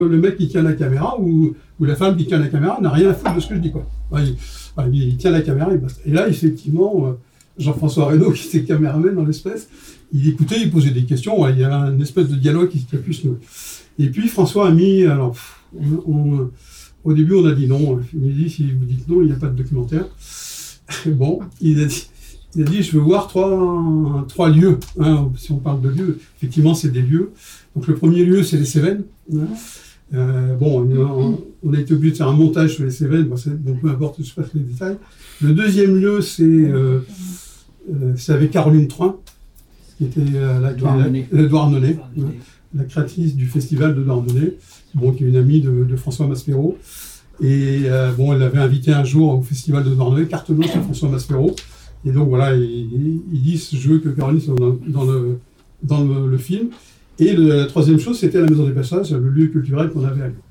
le mec qui tient la caméra ou la femme qui tient la caméra n'a rien à foutre de ce que je dis, quoi. Il tient la caméra et basta. Et là, effectivement, Jean-François Reynaud, qui était caméraman dans l'espèce, il écoutait, il posait des questions, il y avait une espèce de dialogue qui a pu se nouer. Et puis François a mis, alors, au début on a dit non, il a dit si vous dites non, il n'y a pas de documentaire. Bon, il a dit je veux voir trois lieux, hein, si on parle de lieux, effectivement c'est des lieux. Donc le premier lieu c'est les Cévennes. Hein. On a été obligé de faire un montage sur les Cévennes, bon, peu importe, je passe les détails. Le deuxième lieu c'est avec Caroline Troin, qui était Douarnenez, la créatrice du festival de Douarnenez, bon, qui est une amie de François Maspero. Et elle l'avait invité un jour au festival de Douarnenez, carte blanche à François Maspero. Et donc voilà, il dit je veux que Caroline soit dans le film. Et la troisième chose, c'était la Maison des Passages, le lieu culturel qu'on avait à Lyon.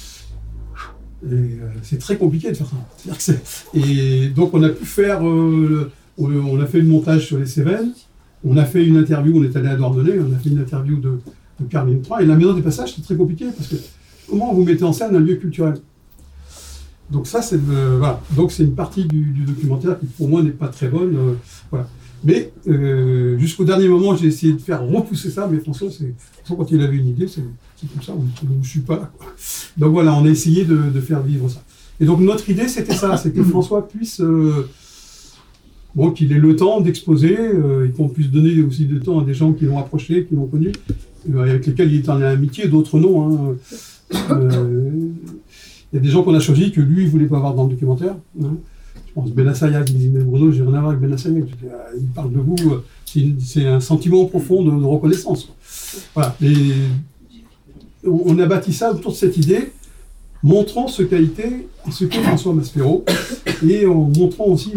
Et c'est très compliqué de faire ça. Et donc on a pu faire, on a fait le montage sur les Cévennes, on a fait une interview, on est allé à Douarnenez, on a fait une interview de Caroline Troin. Et la Maison des Passages, c'est très compliqué, parce que comment vous mettez en scène un lieu culturel ? Donc ça, c'est donc c'est une partie du documentaire qui pour moi n'est pas très bonne, voilà. Mais jusqu'au dernier moment, j'ai essayé de faire repousser ça, mais François, quand il avait une idée, c'est comme ça, je ne suis pas là, quoi. Donc voilà, on a essayé de faire vivre ça. Et donc notre idée, c'était ça, c'est que François puisse, qu'il ait le temps d'exposer, et qu'on puisse donner aussi du temps à des gens qui l'ont approché, qui l'ont connu, avec lesquels il est en amitié, d'autres non. Il y a des gens qu'on a choisis que lui, il ne voulait pas avoir dans le documentaire. Hein. Je pense Benassayac, il dit, mais Bruno, j'ai rien à voir avec Benassayac. Il parle de vous, c'est un sentiment profond de reconnaissance. Voilà. Et on a bâti ça autour de cette idée, montrant ce qu'a été et ce qu'est François Maspero, et en montrant aussi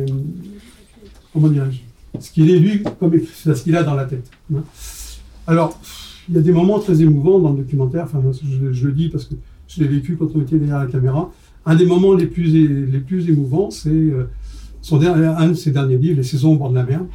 comment dirais-je, ce qu'il est lui, ce qu'il a dans la tête. Hein. Alors, il y a des moments très émouvants dans le documentaire, enfin, je le dis parce que je l'ai vécu quand on était derrière la caméra. Un des moments les plus émouvants, c'est un de ses derniers livres, Les saisons au bord de la mer,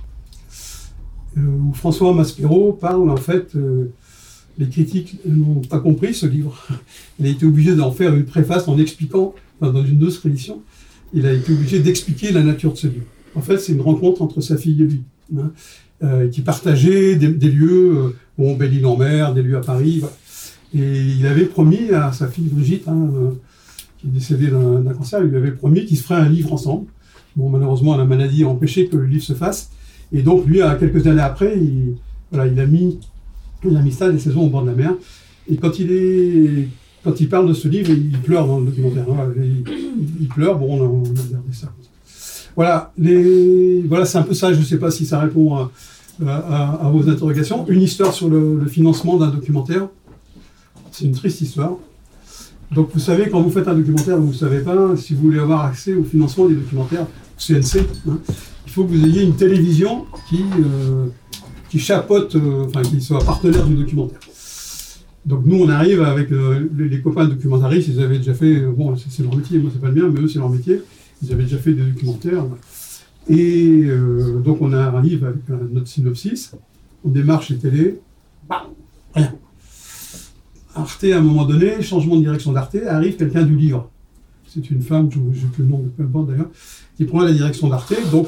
où François Maspero parle, en fait, les critiques n'ont pas compris ce livre. Il a été obligé d'en faire une préface en expliquant, dans une autre édition, il a été obligé d'expliquer la nature de ce livre. En fait, c'est une rencontre entre sa fille et lui, hein, qui partageaient des lieux, Belle-Île-en-Mer, des lieux à Paris, voilà. Et il avait promis à sa fille Brigitte, qui est décédée d'un cancer, il lui avait promis qu'ils se feraient un livre ensemble. Bon, malheureusement, la maladie a empêché que le livre se fasse. Et donc, lui, quelques années après, il a mis ça, Les saisons au bord de la mer. Et quand il parle de ce livre, il pleure dans le documentaire. Voilà, il pleure, bon, on a regardé ça. Voilà, c'est un peu ça, je ne sais pas si ça répond à vos interrogations. Une histoire sur le financement d'un documentaire. C'est une triste histoire. Donc vous savez, quand vous faites un documentaire, vous ne savez pas, si vous voulez avoir accès au financement des documentaires, CNC, hein, il faut que vous ayez une télévision qui chapeaute, qui soit partenaire du documentaire. Donc nous, on arrive avec les copains documentaristes, ils avaient déjà fait, c'est leur métier, moi c'est pas le mien, mais eux c'est leur métier, ils avaient déjà fait des documentaires. Et donc on arrive avec notre synopsis, on démarche les télés, rien. Arte, à un moment donné, changement de direction d'Arte, arrive quelqu'un du livre. C'est une femme, je n'ai plus le nom, peu importe d'ailleurs, qui prend la direction d'Arte, donc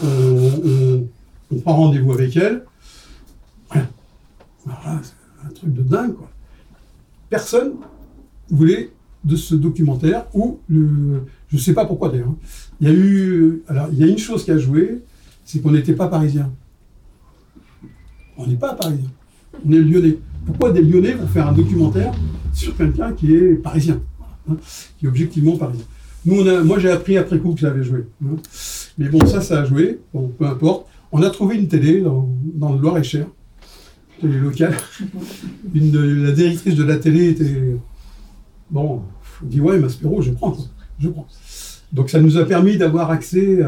on prend rendez-vous avec elle. Rien. Voilà, c'est un truc de dingue, quoi. Personne voulait de ce documentaire, je ne sais pas pourquoi d'ailleurs. Il y a une chose qui a joué, c'est qu'on n'était pas parisiens. On n'est pas parisiens, on est lyonnais. Pourquoi des Lyonnais vont faire un documentaire sur quelqu'un qui est parisien, hein, qui est objectivement parisien. Moi j'ai appris après coup que ça avait joué. Hein. Mais bon, ça a joué, bon, peu importe. On a trouvé une télé dans le Loir-et-Cher, télé locale. La directrice de la télé était... Bon, on dit ouais, Maspero, je prends. Donc ça nous a permis d'avoir accès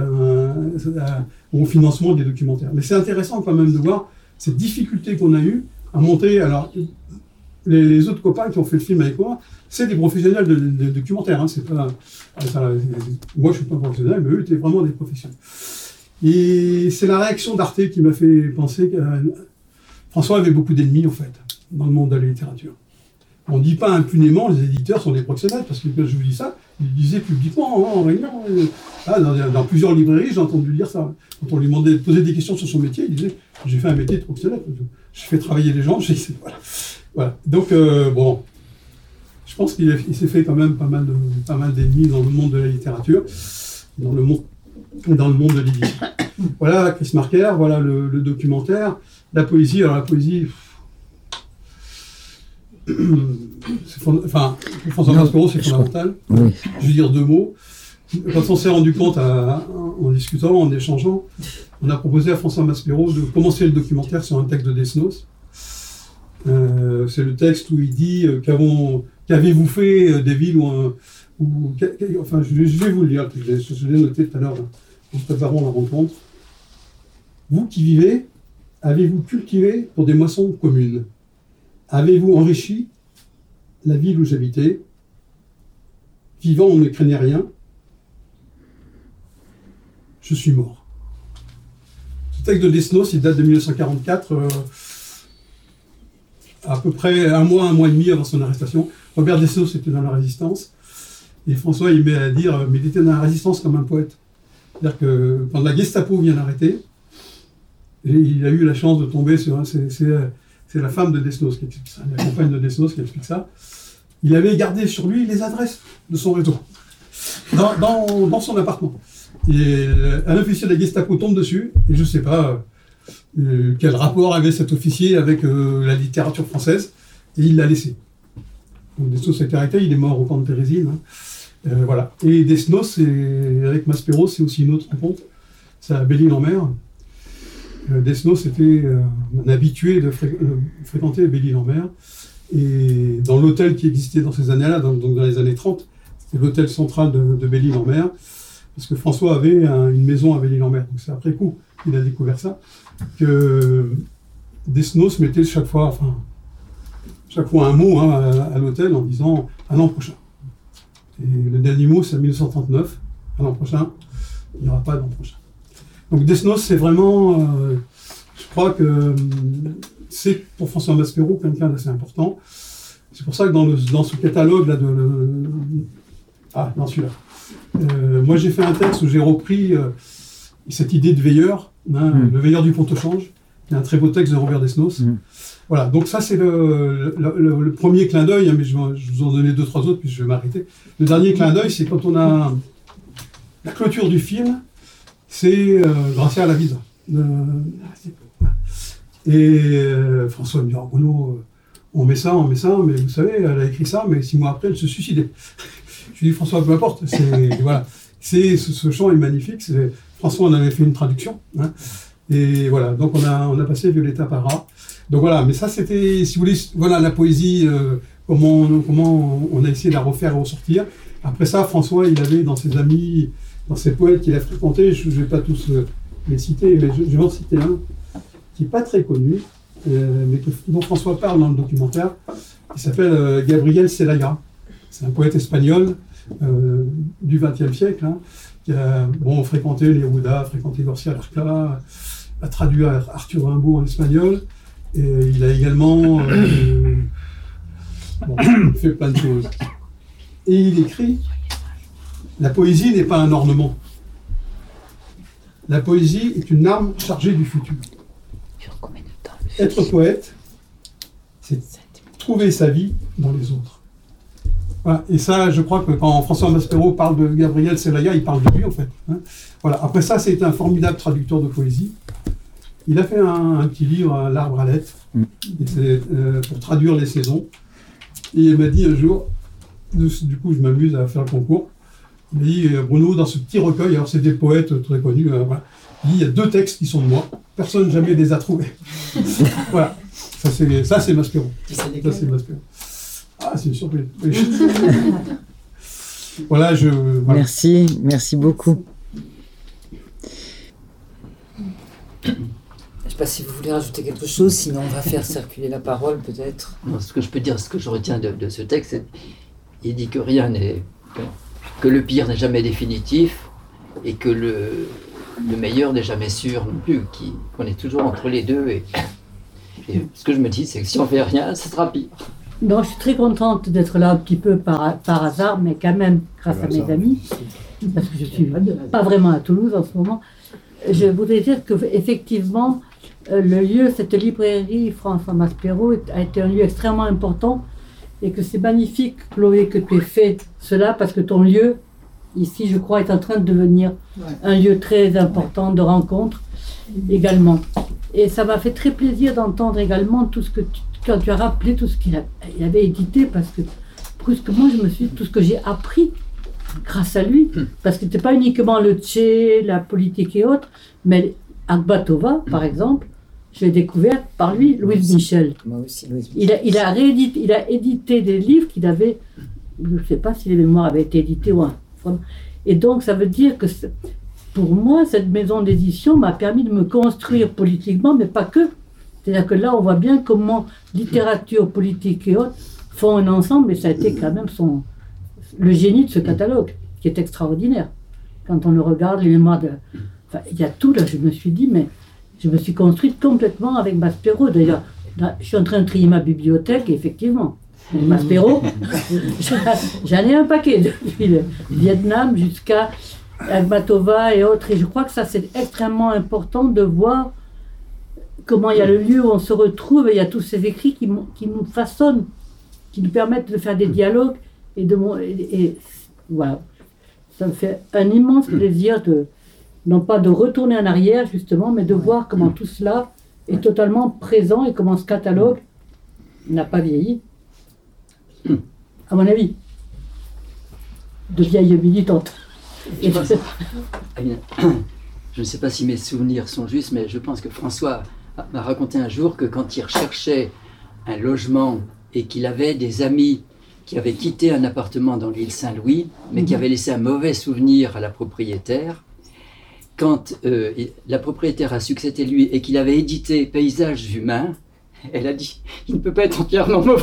au financement des documentaires. Mais c'est intéressant quand même de voir cette difficulté qu'on a eue à monter. Alors, les autres copains qui ont fait le film avec moi, c'est des professionnels de documentaire. Hein, c'est pas, moi, je suis pas un professionnel, mais eux étaient vraiment des professionnels. Et c'est la réaction d'Arte qui m'a fait penser que François avait beaucoup d'ennemis, en fait, dans le monde de la littérature. On ne dit pas impunément les éditeurs sont des proxénètes, parce que quand je vous dis ça, ils le disaient publiquement en réunion. Dans plusieurs librairies, j'ai entendu dire ça. Quand on lui demandait de poser des questions sur son métier, il disait « j'ai fait un métier de proxénète, j'ai fait travailler les gens ». Voilà. Donc, bon, je pense qu'il s'est fait quand même pas mal d'ennemis dans le monde de la littérature, dans le monde de l'édition. Voilà Chris Marker, voilà le documentaire. La poésie, alors la poésie... pour François Maspero, c'est fondamental. Oui. Je vais dire 2 mots. Quand on s'est rendu compte, en discutant, en échangeant, on a proposé à François Maspero de commencer le documentaire sur un texte de Desnos. C'est le texte où il dit qu'avez-vous fait des villes enfin, je vais vous le lire, je l'ai noté tout à l'heure en préparant la rencontre. Vous qui vivez, avez-vous cultivé pour des moissons communes? Avez-vous enrichi la ville où j'habitais? Vivant, on ne craignait rien. Je suis mort. Ce texte de Desnos, il date de 1944, à peu près un mois et demi avant son arrestation. Robert Desnos était dans la Résistance. Et François, il met à dire, mais il était dans la Résistance comme un poète. C'est-à-dire que quand la Gestapo vient l'arrêter, et il a eu la chance de tomber sur... C'est la femme de Desnos qui explique ça, la compagne de Desnos qui explique ça. Il avait gardé sur lui les adresses de son réseau, dans son appartement. Et un officier de la Gestapo tombe dessus, et je ne sais pas quel rapport avait cet officier avec la littérature française, et il l'a laissé. Donc Desnos a été arrêté, il est mort au camp de Térésine. Voilà. Et Desnos, avec Maspero, c'est aussi une autre rencontre. C'est à Belle-Île-en-Mer. Desnos était un habitué de fréquenter Belle-Île-en-Mer. Et dans l'hôtel qui existait dans ces années-là, donc dans les années 30, c'était l'hôtel central de Belle-Île-en-Mer, parce que François avait une maison à Belle-Île-en-Mer. Donc c'est après coup qu'il a découvert ça, que Desnos mettait chaque fois un mot à l'hôtel en disant « à l'an prochain ». Et le dernier mot, c'est en 1939, « à l'an prochain », il n'y aura pas d'an prochain. Donc Desnos, c'est vraiment, je crois que c'est pour François Maspero quelqu'un d'assez important. C'est pour ça que dans ce catalogue-là dans celui-là. Moi j'ai fait un texte où j'ai repris cette idée de veilleur, le veilleur du Pont-au-Change, qui est un très beau texte de Robert Desnos. Voilà, donc ça c'est le premier clin d'œil, mais je vous en donner 2-3 autres, puis je vais m'arrêter. Le dernier clin d'œil, c'est quand on a la clôture du film, c'est Gracia la Vida. Et François me dit, Bruno, on met ça, mais vous savez, elle a écrit ça, mais 6 mois après, elle se suicidait. Je lui dis, François, peu importe, voilà, ce chant est magnifique. François en avait fait une traduction. Et voilà, donc on a passé Violetta Parra. Donc voilà, mais ça c'était, si vous voulez, voilà la poésie, comment on a essayé de la refaire et ressortir. Après ça, François, il avait dans ses amis, dans ses poètes qu'il a fréquentés, je ne vais pas tous les citer, mais je vais en citer un qui n'est pas très connu, mais dont François parle dans le documentaire, qui s'appelle Gabriel Celaya. C'est un poète espagnol du XXe siècle, qui a fréquenté Neruda, fréquenté García Lorca, a traduit Arthur Rimbaud en espagnol, et il a également fait plein de choses. Et il écrit: la poésie n'est pas un ornement. La poésie est une arme chargée du futur. Être poète, c'est trouver sa vie dans les autres. Voilà. Et ça, je crois que quand François Maspero parle de Gabriel Celaya, il parle de lui, en fait. Voilà. Après ça, c'est un formidable traducteur de poésie. Il a fait un petit livre, L'Arbre à lettres, pour traduire les saisons. Et il m'a dit un jour, du coup, je m'amuse à faire le concours. Il m'a dit, Bruno, dans ce petit recueil, alors c'est des poètes très connus, voilà, il dit, il y a 2 textes qui sont de moi. Personne jamais les a trouvés. Voilà. Ça, c'est Maspero. Ça, c'est Maspero. Ah, c'est une surprise. Oui. Voilà, voilà. Merci beaucoup. Je ne sais pas si vous voulez rajouter quelque chose, sinon on va faire circuler la parole peut-être. Non, ce que je peux dire, ce que je retiens de ce texte, c'est qu'il dit que rien n'est, que le pire n'est jamais définitif et que le meilleur n'est jamais sûr non plus, qu'on est toujours entre les deux. Et ce que je me dis, c'est que si on fait rien, ça sera pire. Non, je suis très contente d'être là un petit peu par hasard, mais quand même grâce à mes amis, parce que je ne suis pas vraiment à Toulouse en ce moment. Je voudrais dire qu'effectivement, le lieu, cette librairie François Maspero a été un lieu extrêmement important et que c'est magnifique, Chloé, que tu aies fait cela parce que ton lieu, ici, je crois, est en train de devenir un lieu très important de rencontre également. Et ça m'a fait très plaisir d'entendre également tout ce que quand tu as rappelé tout ce qu'il avait édité, parce que brusquement, je me suis dit tout ce que j'ai appris grâce à lui, parce que c'était pas uniquement le Tché, la politique et autres, mais Akhbatova, par exemple, je l'ai découvert par lui, Louise Michel. Moi aussi, Louise Michel. Il a édité des livres qu'il avait, je ne sais pas si les mémoires avaient été éditées ou un. Et donc, ça veut dire que pour moi, cette maison d'édition m'a permis de me construire politiquement, mais pas que. C'est-à-dire que là, on voit bien comment littérature, politique et autres font un ensemble, et ça a été quand même le génie de ce catalogue, qui est extraordinaire. Quand on le regarde, les mémoires de... Enfin, il y a tout là, je me suis dit, mais je me suis construite complètement avec Maspero. D'ailleurs, là, je suis en train de trier ma bibliothèque, et effectivement, Maspero, j'en ai un paquet, depuis le Vietnam jusqu'à Akhbatova et autres. Et je crois que ça, c'est extrêmement important de voir comment il y a le lieu où on se retrouve, et il y a tous ces écrits qui nous façonnent, qui nous permettent de faire des dialogues, et voilà. Ça me fait un immense plaisir non pas de retourner en arrière justement, mais de voir comment tout cela est totalement présent et comment ce catalogue n'a pas vieilli, à mon avis, de vieille militante. Je ne sais pas si mes souvenirs sont justes, mais je pense que François m'a raconté un jour que quand il recherchait un logement et qu'il avait des amis qui avaient quitté un appartement dans l'île Saint-Louis, mais qui avaient laissé un mauvais souvenir à la propriétaire, quand la propriétaire a su que c'était lui et qu'il avait édité Paysages humains, elle a dit « Il ne peut pas être entièrement mauvais !»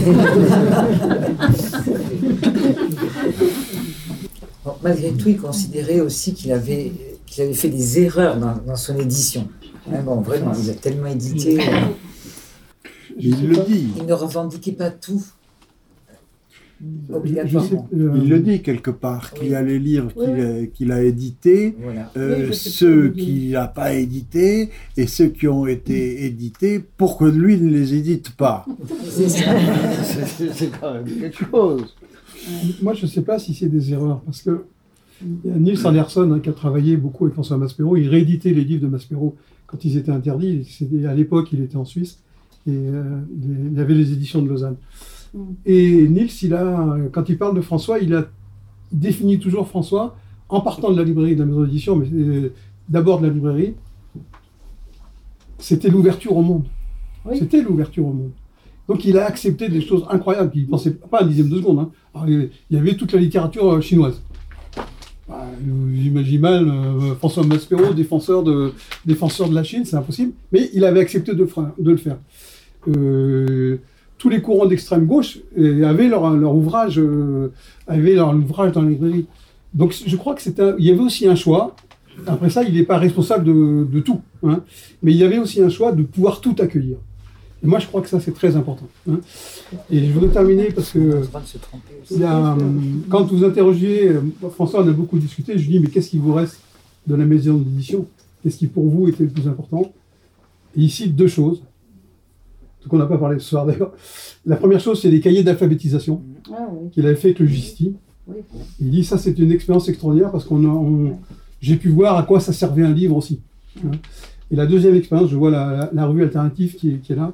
Bon, malgré tout, il considérait aussi qu'il avait fait des erreurs dans son édition. Hein, bon, vraiment, il a tellement édité. Il le dit. Il ne revendiquait pas tout. Obligatoirement. Il le dit quelque part, qu'il y a les livres qu'il a édités, Voilà. ceux qu'il n'a pas édités et ceux qui ont été édités pour que lui ne les édite pas. C'est ça. C'est quand même quelque chose. Moi, je ne sais pas si c'est des erreurs, parce que il y a Niels Anderson qui a travaillé beaucoup avec François Maspero. Il rééditait les livres de Maspero quand ils étaient interdits. À l'époque, il était en Suisse, et il y avait les éditions de Lausanne. Et Niels, quand il parle de François, il définit toujours François en partant de la librairie, de la maison d'édition, mais d'abord de la librairie. C'était l'ouverture au monde. Oui. C'était l'ouverture au monde. Donc il a accepté des choses incroyables, il ne pensait pas un dixième de seconde. Hein. Alors, il y avait toute la littérature chinoise. J'imagine mal François Maspero, défenseur de la Chine, c'est impossible, mais il avait accepté de le faire. Tous les courants d'extrême gauche avaient leur ouvrage dans les librairies. Donc je crois qu'il y avait aussi un choix. Après ça, il n'est pas responsable de tout, hein, mais il y avait aussi un choix de pouvoir tout accueillir. Et moi, je crois que ça, c'est très important. Hein. Et je voudrais terminer parce que quand vous interrogiez, François, on a beaucoup discuté, je lui dis, mais qu'est-ce qui vous reste de la maison d'édition? Qu'est-ce qui, pour vous, était le plus important? Et ici, deux choses, qu'on n'a pas parlé ce soir d'ailleurs. La première chose, c'est les cahiers d'alphabétisation qu'il avait fait avec le Gisti. Oui. Il dit, ça, c'est une expérience extraordinaire parce que j'ai pu voir à quoi ça servait un livre aussi. Hein. Et la deuxième expérience, je vois la revue alternative qui est là,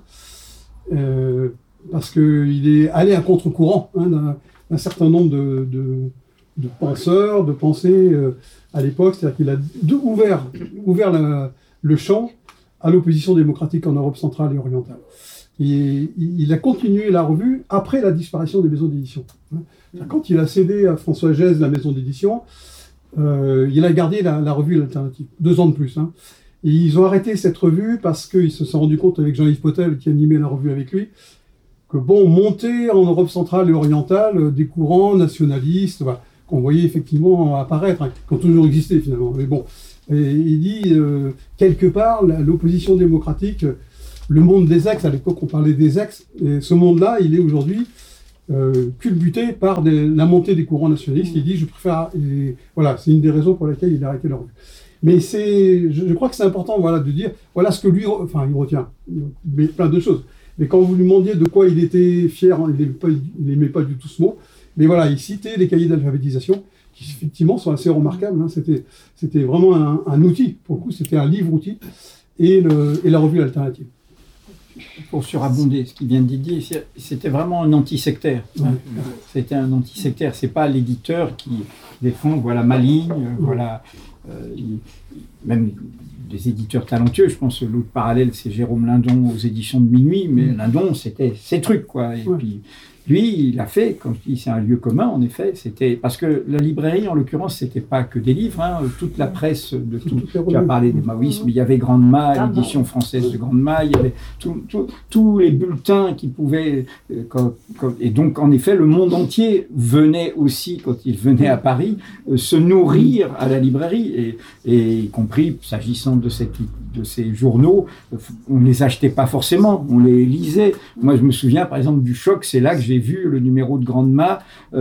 parce qu'il est allé à contre-courant d'un certain nombre de penseurs, de pensées à l'époque. C'est-à-dire qu'il a ouvert le champ à l'opposition démocratique en Europe centrale et orientale. Et il a continué la revue après la disparition des maisons d'édition. Quand il a cédé à François Gèze la maison d'édition, il a gardé la revue alternative, 2 ans de plus. Hein. Et ils ont arrêté cette revue parce qu'ils se sont rendus compte avec Jean-Yves Potel, qui animait la revue avec lui, que monter en Europe centrale et orientale des courants nationalistes, qu'on voyait effectivement apparaître, hein, qui ont toujours existé finalement. Mais bon, et il dit, quelque part, l'opposition démocratique le monde des ex, à l'époque on parlait des ex, et ce monde-là, il est aujourd'hui culbuté par la montée des courants nationalistes. Il dit, je préfère... Et voilà, c'est une des raisons pour lesquelles il a arrêté la revue. Mais je crois que c'est important, voilà, de dire, voilà ce que lui, il retient, mais plein de choses. Mais quand vous lui demandiez de quoi il était fier, il n'aimait pas du tout ce mot, mais voilà, il citait les cahiers d'alphabétisation, qui effectivement sont assez remarquables. Hein. C'était vraiment un outil, pour le coup, c'était un livre-outil, et la revue alternative. Pour surabonder ce qu'il vient de dire, c'était vraiment un anti-sectaire. Ouais. C'était un anti-sectaire. C'est pas l'éditeur qui défend, voilà ma ligne, voilà. Même des éditeurs talentueux, je pense l'autre parallèle, c'est Jérôme Lindon aux éditions de Minuit, mais Lindon, c'était ses trucs, quoi. Et puis, lui, il a fait, comme je dis, c'est un lieu commun, en effet, c'était... Parce que la librairie, en l'occurrence, c'était pas que des livres, hein, toute la presse de tout... Tu as parlé des maoïsmes, mais il y avait Grande Ma, l'édition française de Grande Ma, il y avait tous les bulletins qui pouvaient... et donc, en effet, le monde entier venait aussi, quand il venait à Paris, se nourrir à la librairie, et y compris, s'agissant de ces journaux, on ne les achetait pas forcément, on les lisait. Moi, je me souviens, par exemple, du Choc, c'est là que j'ai vu le numéro de Grande Ma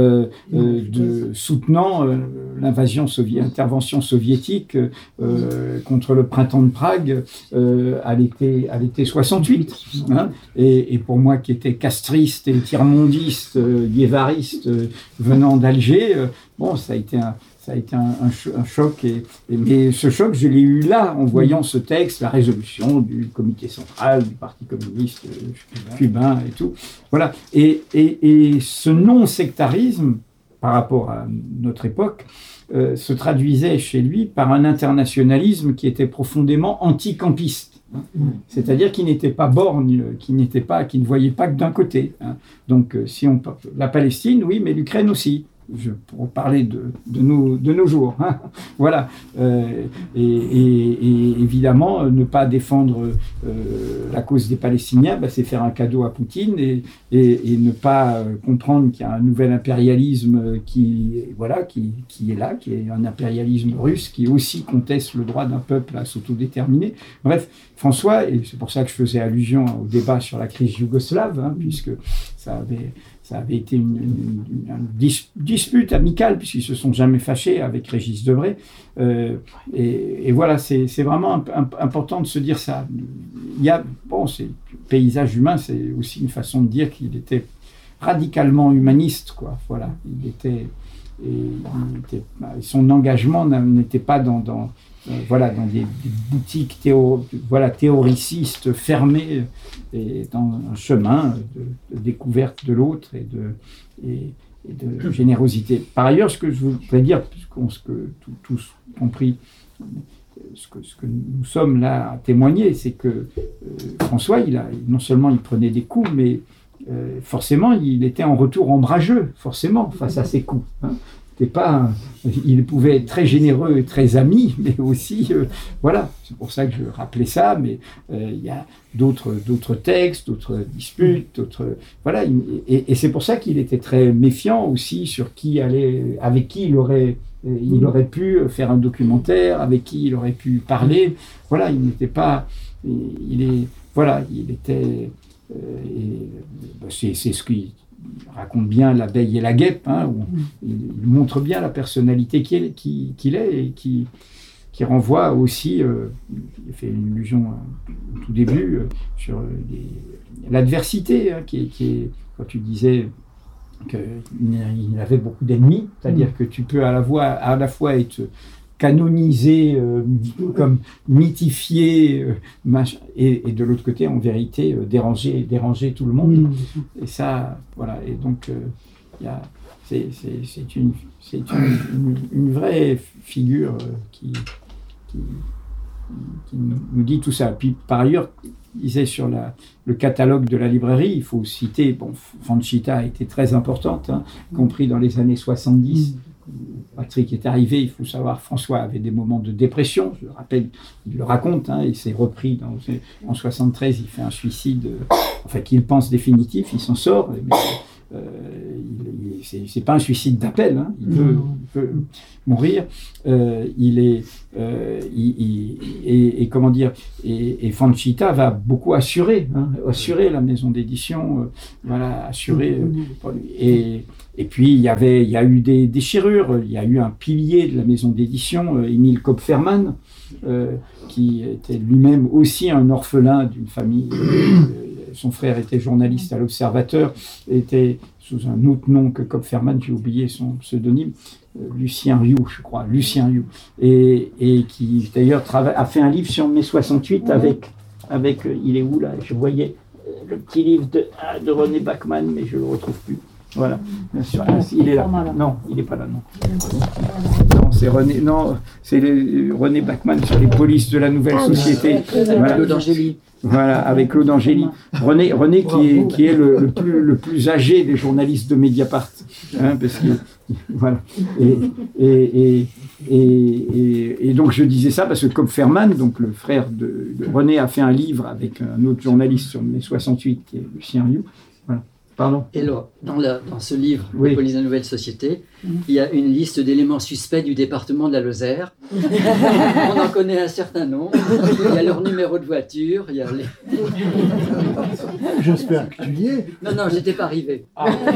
soutenant l'intervention soviétique contre le printemps de Prague à l'été 68. Hein, et pour moi, qui était castriste et tiers-mondiste, guévariste, venant d'Alger, bon, ça a été un choc, mais ce choc, je l'ai eu là, en voyant ce texte, la résolution du comité central, du Parti communiste cubain et tout. Voilà. Et ce non-sectarisme, par rapport à notre époque, se traduisait chez lui par un internationalisme qui était profondément anti-campiste. C'est-à-dire qu'il n'était pas borgne, qu'il ne voyait pas que d'un côté. Hein. Donc, la Palestine, oui, mais l'Ukraine aussi. Pour parler de nos jours. Hein. Voilà. Et évidemment, ne pas défendre la cause des Palestiniens, c'est faire un cadeau à Poutine et ne pas comprendre qu'il y a un nouvel impérialisme qui est là, qui est un impérialisme russe qui aussi conteste le droit d'un peuple à s'autodéterminer. Bref, François, et c'est pour ça que je faisais allusion au débat sur la crise yougoslave, hein, puisque ça avait été une dispute amicale, puisqu'ils ne se sont jamais fâchés avec Régis Debray. Et voilà, c'est vraiment important de se dire ça. C'est le paysage humain, c'est aussi une façon de dire qu'il était radicalement humaniste, quoi. Voilà, son engagement n'était pas dans des boutiques théoricistes fermées, et dans un chemin de découverte de l'autre et de générosité. Par ailleurs, ce que je voudrais dire, ce que tous compris, ce que nous sommes là à témoigner, c'est que François, non seulement il prenait des coups, mais forcément, il était en retour ombrageux, forcément, face à ces coups. Hein. Il pouvait être très généreux et très ami, mais aussi, voilà, c'est pour ça que je rappelais ça, mais il y a d'autres textes, d'autres disputes, voilà, et c'est pour ça qu'il était très méfiant aussi sur avec qui il aurait pu faire un documentaire, avec qui il aurait pu parler, voilà, il n'était pas, c'est ce qui raconte bien L'abeille et la guêpe, hein, où il montre bien la personnalité qu'il est et qui renvoie aussi, il fait une allusion au tout début sur l'adversité, hein, qui est, quand tu disais qu'il avait beaucoup d'ennemis, c'est-à-dire que tu peux à la fois être canonisé, comme mythifié, et de l'autre côté, en vérité, déranger tout le monde. Et ça, voilà. Et donc, c'est une vraie figure qui nous dit tout ça. Puis, par ailleurs, il disait sur le catalogue de la librairie, il faut citer, Fanchita a été très importante, hein, compris dans les années 70. Patrick est arrivé, il faut savoir, François avait des moments de dépression, je le rappelle, il le raconte, hein, il s'est repris en 73, il fait un suicide, qu'il pense définitif, il s'en sort, mais, il c'est pas un suicide d'appel, hein. Il veut mourir. Et comment dire, et Fanchita va beaucoup assurer la maison d'édition, assurer. Et puis il y a eu des déchirures. Il y a eu un pilier de la maison d'édition, Émile Kopferman, qui était lui-même aussi un orphelin d'une famille. Son frère était journaliste à l'Observateur, était sous un autre nom que Kopferman, j'ai oublié son pseudonyme, Lucien Rioux, je crois, Lucien Rioux, et qui d'ailleurs a fait un livre sur mai 68 avec il est où là? Je voyais le petit livre de René Bachmann, mais je ne le retrouve plus. Voilà, bien sûr. Il est là. Non, il n'est pas là, non. Non, c'est René. Non, c'est René Bachmann sur les polices de la nouvelle société. Voilà. Claude Angéli. Voilà, avec Claude Angéli. René qui est le plus âgé des journalistes de Mediapart, parce que voilà. Et donc je disais ça parce que Kopferman, donc le frère de René, a fait un livre avec un autre journaliste sur mai 68 qui est Lucien Rioux. Voilà. Pardon. Et là, dans ce livre, oui. Les polices de la nouvelle société, il y a une liste d'éléments suspects du département de la Lozère. On en connaît un certain nombre. Il y a leur numéro de voiture. Il y a les... J'espère que tu y es. Non, j'étais pas arrivé.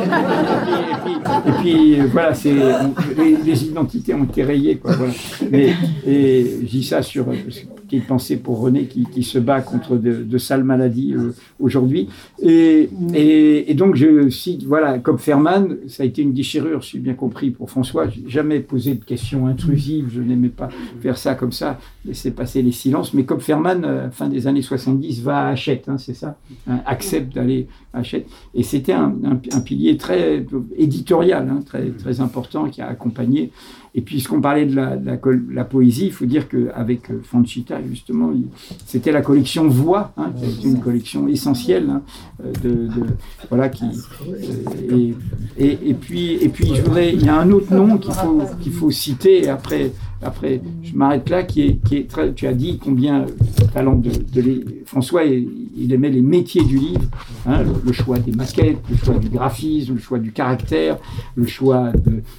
Et puis voilà, les identités ont été rayées, quoi. Voilà. Et je dis ça sur petite pensée pour René qui se bat contre de sales maladies aujourd'hui. Et donc je cite, voilà, Kopferman, ça a été une déchirure, si j'ai bien compris, pour François. Je n'ai jamais posé de questions intrusives, je n'aimais pas faire ça comme ça, laisser passer les silences. Mais Kopferman, fin des années 70, va à Hachette, c'est ça, accepte d'aller à Hachette. Et c'était un pilier très éditorial, très, très important qui a accompagné. Et puisqu'on parlait de la poésie, il faut dire qu'avec Fanchita, justement, c'était la collection Voix, qui a été une collection essentielle, voilà, et puis je voudrais, il y a un autre nom qu'il faut citer, et après je m'arrête là, qui est très, tu as dit combien talent François, il aimait les métiers du livre, le choix des maquettes, le choix du graphisme, le choix du caractère, le choix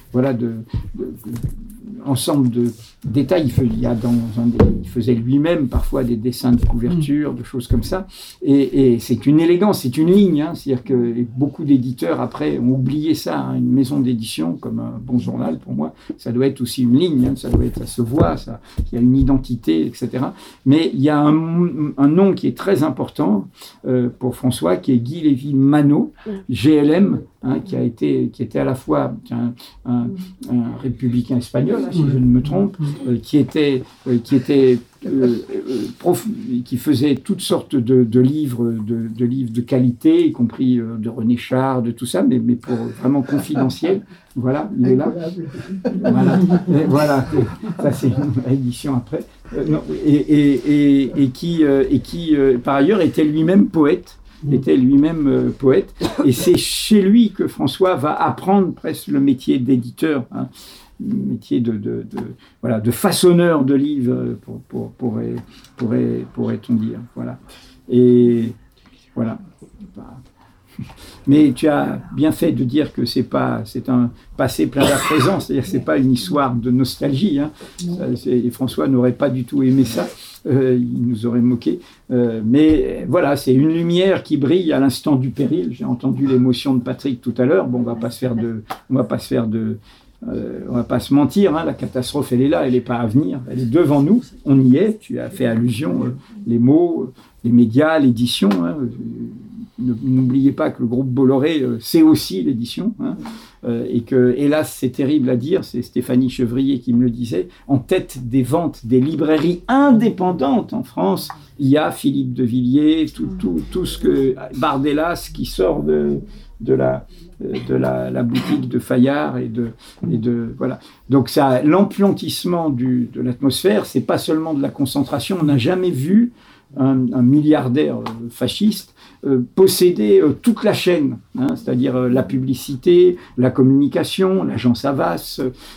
ensemble de détails. Il faisait lui-même parfois des dessins de couverture, de choses comme ça. Et c'est une élégance, c'est une ligne. C'est-à-dire que beaucoup d'éditeurs, après, ont oublié ça. Une maison d'édition, comme un bon journal, pour moi, ça doit être aussi une ligne. Ça doit être, ça se voit, il y a une identité, etc. Mais il y a un nom qui est très important pour François, qui est Guy Lévy-Manot, GLM, qui était à la fois un républicain espagnol, si je ne me trompe, qui faisait toutes sortes de livres de qualité, y compris de René Char, de tout ça, mais pour vraiment confidentiel. Voilà, il est là. Voilà, ça c'est une édition après. Et qui par ailleurs était lui-même poète. Et c'est chez lui que François va apprendre presque le métier d'éditeur, le métier de façonneur de livres, pourrait-on dire. Voilà. Et voilà. Mais tu as bien fait de dire que c'est un passé plein d'à présent, c'est-à-dire que c'est pas une histoire de nostalgie. Et François n'aurait pas du tout aimé ça. Il nous aurait moqué. Mais voilà, c'est une lumière qui brille à l'instant du péril. J'ai entendu l'émotion de Patrick tout à l'heure. Bon, on va pas se mentir, la catastrophe, elle est là, elle n'est pas à venir, elle est devant nous, on y est. Tu as fait allusion, les mots, les médias, l'édition. N'oubliez pas que le groupe Bolloré, c'est aussi l'édition. Et que, hélas, c'est terrible à dire, c'est Stéphanie Chevrier qui me le disait, en tête des ventes des librairies indépendantes en France, il y a Philippe de Villiers, tout ce que Bardellas qui sort de la boutique de Fayard et de voilà. Donc ça, l'empiantissement de l'atmosphère, c'est pas seulement de la concentration. On n'a jamais vu un milliardaire fasciste, possédait toute la chaîne, c'est-à-dire la publicité, la communication, l'agence Havas,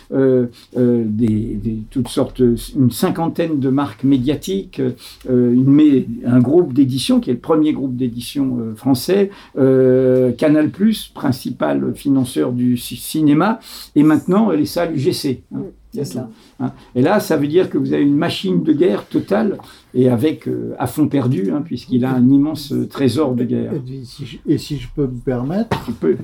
toutes sortes, une cinquantaine de marques médiatiques, un groupe d'édition qui est le premier groupe d'édition français, Canal+, principal financeur du cinéma, et maintenant les salles UGC. C'est ça. Et là, ça veut dire que vous avez une machine de guerre totale et avec à fond perdu, puisqu'il a un immense trésor de guerre. Et si je peux me permettre, Tu peux.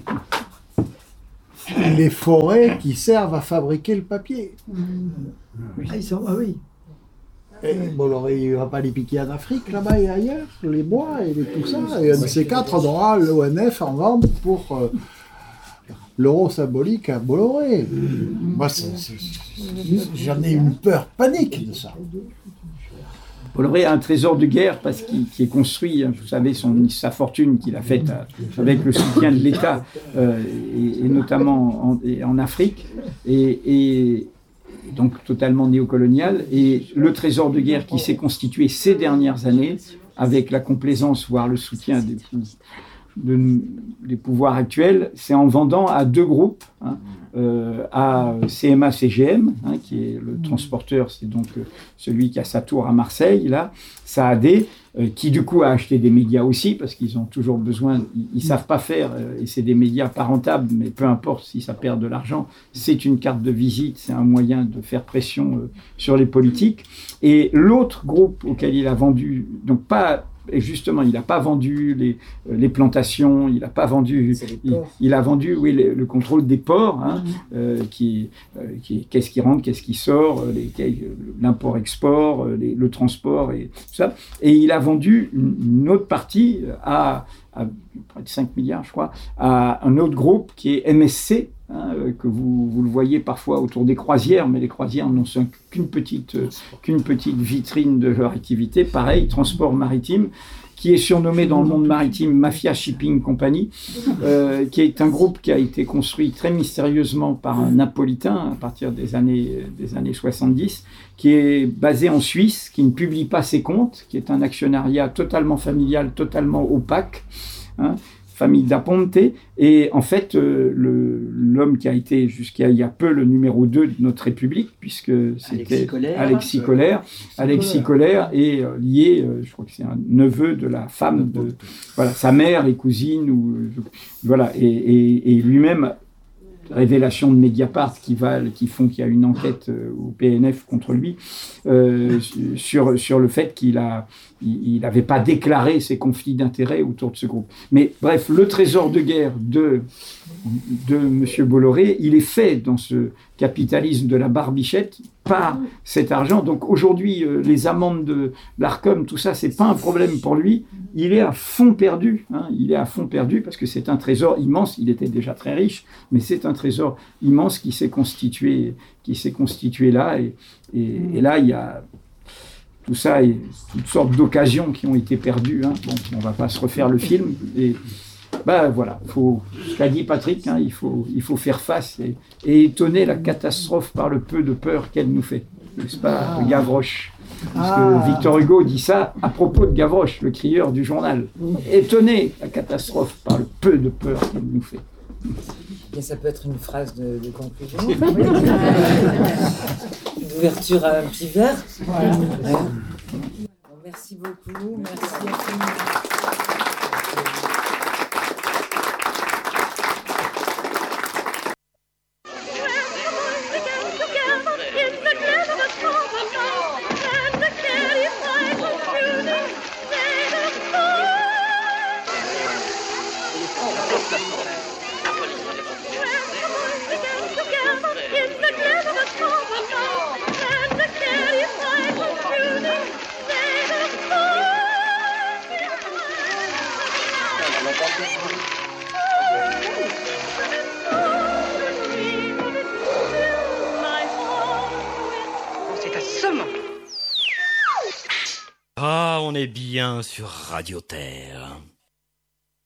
les forêts qui servent à fabriquer le papier. Ah oui. Et Bolloré, il ne va pas les piquer en Afrique, là-bas et ailleurs, les bois et tout ça. Et un de ces quatre, on aura l'ONF en vente pour l'euro symbolique à Bolloré. Moi, j'en ai une peur panique de ça. Bolloré a un trésor de guerre parce qu'il est construit, vous savez, sa fortune qu'il a faite avec le soutien de l'État, et notamment en Afrique, et donc totalement néocolonial. Et le trésor de guerre qui s'est constitué ces dernières années, avec la complaisance, voire le soutien des pouvoirs actuels, c'est en vendant à deux groupes, à CMA-CGM, qui est le transporteur, c'est donc celui qui a sa tour à Marseille, là, Saadé, qui du coup a acheté des médias aussi, parce qu'ils ont toujours besoin, ils ne savent pas faire, et c'est des médias pas rentables, mais peu importe si ça perd de l'argent, c'est une carte de visite, c'est un moyen de faire pression sur les politiques. Et l'autre groupe auquel il a vendu, donc pas... Et justement, il n'a pas vendu les plantations, il n'a pas vendu... Il a vendu, oui, le contrôle des ports, qu'est-ce qui rentre, qu'est-ce qui sort, l'import-export, le transport et tout ça. Et il a vendu une autre partie à près de 5 milliards, je crois, à un autre groupe qui est MSC, que vous le voyez parfois autour des croisières, mais les croisières n'ont qu'une petite vitrine de leur activité. Pareil, transport maritime, qui est surnommé dans le monde maritime Mafia Shipping Company, qui est un groupe qui a été construit très mystérieusement par un Napolitain à partir des années 70, qui est basé en Suisse, qui ne publie pas ses comptes, qui est un actionnariat totalement familial, totalement opaque, famille d'Aponte, et en fait l'homme qui a été jusqu'à il y a peu le numéro 2 de notre République, puisque c'était Alexis Collère est lié, je crois que c'est un neveu de la femme de sa mère et cousine, et lui-même, révélation de Mediapart qui font qu'il y a une enquête au PNF contre lui sur le fait qu'il n'avait pas déclaré ses conflits d'intérêts autour de ce groupe. Mais bref, le trésor de guerre de M. Bolloré, il est fait dans ce capitalisme de la barbichette par cet argent. Donc aujourd'hui, les amendes de l'Arcom, tout ça, c'est pas un problème pour lui. Il est à fond perdu. Il est à fond perdu parce que c'est un trésor immense. Il était déjà très riche, mais c'est un trésor immense qui s'est constitué là. Et là, il y a tout ça et toutes sortes d'occasions qui ont été perdues. Bon, on va pas se refaire le film. Et voilà, ce qu'a dit Patrick, il faut faire face et étonner la catastrophe par le peu de peur qu'elle nous fait. N'est-ce pas, Gavroche? Parce que Victor Hugo dit ça à propos de Gavroche, le crieur du journal. Étonner la catastrophe par le peu de peur qu'elle nous fait. Et ça peut être une phrase de conclusion. D'ouverture à un petit verre. Ouais. Merci beaucoup. Merci infiniment. C'est assommant. Ah, on est bien sur Radio Terre.